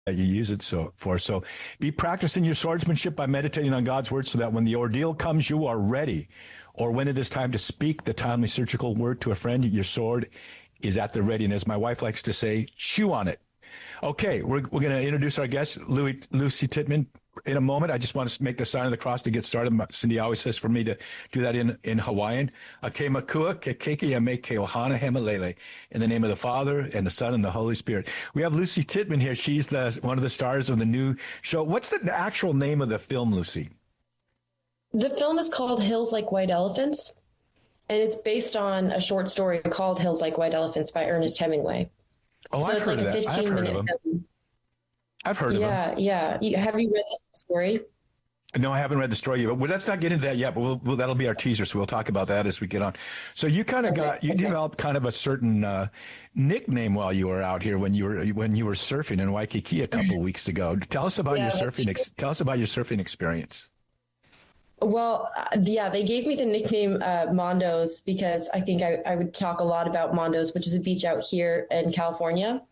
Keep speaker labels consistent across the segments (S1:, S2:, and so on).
S1: you use it for. So be practicing your swordsmanship by meditating on God's word so that when the ordeal comes, you are ready. Or when it is time to speak the timely surgical word to a friend, your sword is at the ready. And as my wife likes to say, chew on it. Okay, we're going to introduce our guest, Lucy Tittman, in a moment. I just want to make the sign of the cross to get started. Cindy always says for me to do that in Hawaiian. Ake makua, ke keiki ame ke ohana hemalele. In the name of the Father, and the Son, and the Holy Spirit. We have Lucy Tittman here. She's one of the stars of the new show. What's the actual name of the film, Lucy?
S2: The film is called Hills Like White Elephants, and it's based on a short story called Hills Like White Elephants by Ernest Hemingway.
S1: Oh, so I've heard of that. I've heard of him. I've heard of him.
S2: Yeah. Have you read that story?
S1: No, I haven't read the story yet. But let's not get into that yet. But that'll be our teaser, so we'll talk about that as we get on. So you kind of developed kind of a certain nickname while you were out here when you were surfing in Waikiki a couple of weeks ago. Tell us about your surfing. Tell us about your surfing experience.
S2: Well, they gave me the nickname Mondo's because I think I would talk a lot about Mondo's, which is a beach out here in California,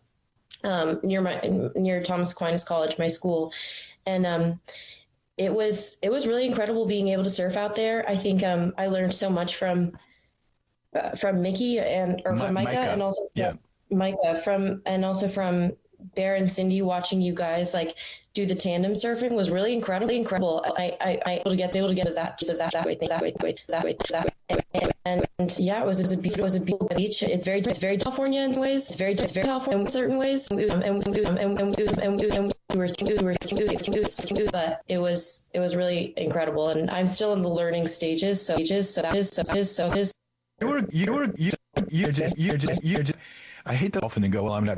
S2: near Thomas Aquinas College, my school. And it was really incredible being able to surf out there. I think I learned so much from Mickey from Micah, and also from Micah and also from Bear and Cindy. Watching you guys like do the tandem surfing was really incredible. I able to get to that way. And yeah, it was a beautiful beach. It's very California in some ways. It's very California in certain ways. But it was really incredible. And I'm still in the learning stages. So
S1: you just. I hate that often and go, I'm not.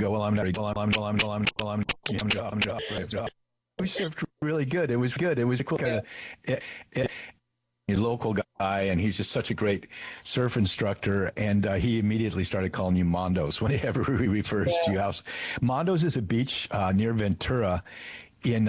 S1: We surfed really good. It was good. It was a cool kind of local guy, and he's just such a great surf instructor. And he immediately started calling you Mondo's whenever he refers to your house. Mondo's is a beach near Ventura in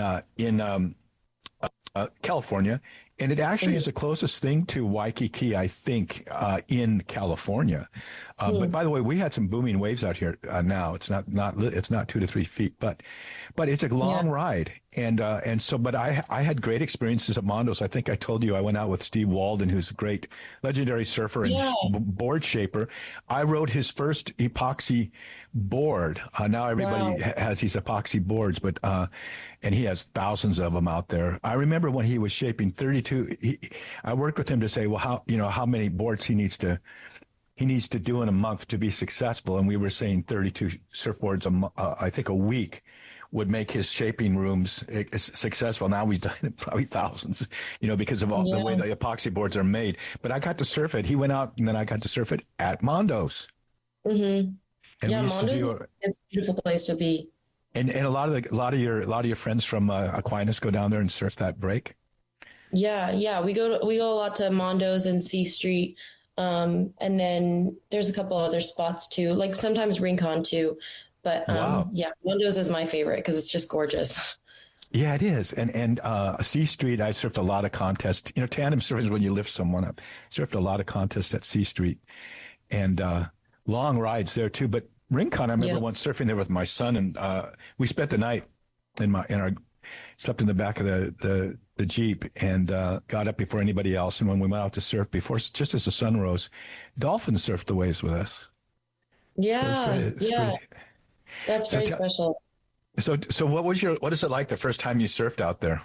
S1: California. And it actually is the closest thing to Waikiki, I think, in California. But by the way, we had some booming waves out here now. It's not 2 to 3 feet, but it's a long ride. And so, but I had great experiences at Mondo's. I think I told you I went out with Steve Walden, who's a great legendary surfer and board shaper. I rode his first epoxy board. Now everybody has these epoxy boards, but and he has thousands of them out there. I remember when he was shaping 32. I worked with him to say, well, how many boards he needs to do in a month to be successful, and we were saying 32 surfboards I think a week would make his shaping rooms successful. Now we've done probably thousands, because of all the way the epoxy boards are made. But I got to surf it. He went out, and then I got to surf it at Mondo's.
S2: Mm-hmm. And Mondo's is a beautiful place to be.
S1: And a lot of your friends from Aquinas go down there and surf that break.
S2: Yeah. We go a lot to Mondo's and C Street. And then there's a couple other spots too, like sometimes Rincon too. But Mondo's is my favorite because it's just gorgeous.
S1: Yeah, it is. And C Street, I surfed a lot of contests. Tandem surfing is when you lift someone up. Surfed a lot of contests at C Street, and long rides there too. But Rincon, I remember once surfing there with my son, and we spent the night slept in the back of the Jeep and got up before anybody else. And when we went out to surf just as the sun rose, dolphins surfed the waves with us.
S2: Yeah,
S1: so
S2: that's very special.
S1: So what is it like the first time you surfed out there?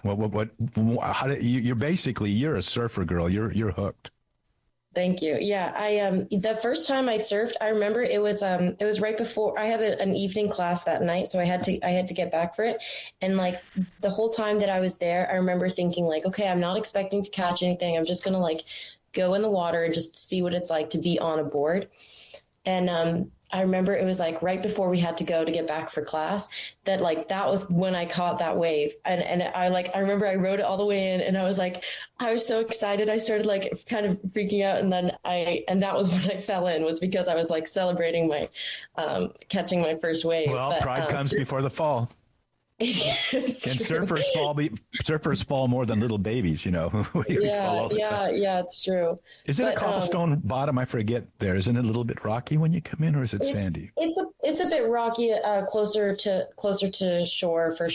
S1: You're a surfer girl. You're hooked.
S2: Thank you. Yeah, the first time I surfed, I remember it was right before I had an evening class that night, so I had to get back for it. And like the whole time that I was there, I remember thinking like, okay, I'm not expecting to catch anything. I'm just gonna like go in the water and just see what it's like to be on a board. And I remember it was like right before we had to go to get back for class that was when I caught that wave. And I remember I rode it all the way in, and I was so excited. I started like kind of freaking out. And then that was when I fell in, was because I was like celebrating my, catching my first wave.
S1: Well, pride comes before the fall. And surfers fall more than little babies,
S2: Yeah, it's true.
S1: Is it a cobblestone bottom? I forget there. Isn't it a little bit rocky when you come in, or is it sandy?
S2: It's a bit rocky, closer to shore for